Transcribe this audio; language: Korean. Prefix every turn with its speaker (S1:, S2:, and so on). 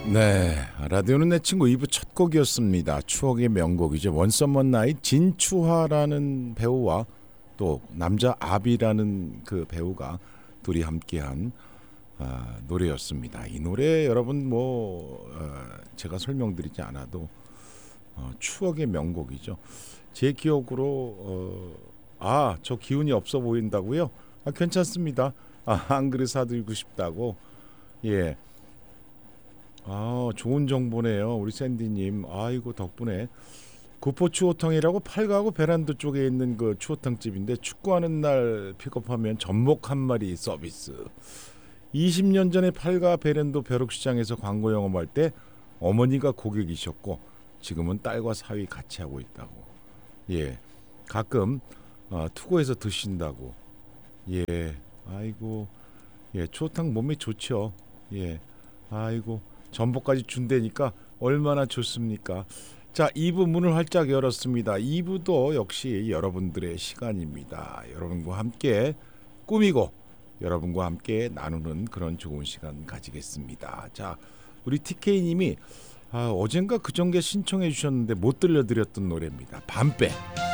S1: 네, 라디오는 내 친구 2부 첫 곡이었습니다. 추억의 명곡이죠. 원서머 나잇 진추화라는 배우와 또 남자 아비라는 그 배우가 둘이 함께한 노래였습니다. 이 노래 여러분 제가 설명드리지 않아도 추억의 명곡이죠. 제 기억으로 저 기운이 없어 보인다고요? 괜찮습니다. 한 그릇 사드리고 싶다고. 예. 좋은 정보네요. 우리 샌디님. 아이고 덕분에 구포 추어탕이라고 팔가구 베란다 쪽에 있는 그 추어탕 집인데 축구하는 날 픽업하면 전복 한 마리 서비스. 20년 전에 팔가 베란도 벼룩시장에서 광고 영업할 때 어머니가 고객이셨고 지금은 딸과 사위 같이 하고 있다고. 예, 가끔 투고해서 드신다고. 예, 아이고, 예, 추어탕 몸에 좋죠. 예, 아이고. 전복까지 준다니까 얼마나 좋습니까? 자, 2부 문을 활짝 열었습니다. 2부도 역시 여러분들의 시간입니다. 여러분과 함께 꾸미고 여러분과 함께 나누는 그런 좋은 시간 가지겠습니다. 자, 우리 TK님이 어젠가 그전에 신청해 주셨는데 못 들려드렸던 노래입니다. 밤배.